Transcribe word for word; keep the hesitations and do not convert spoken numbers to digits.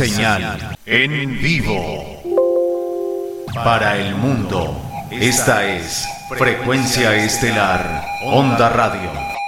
Señal en vivo para el mundo. Esta es Frecuencia Estelar Onda Radio.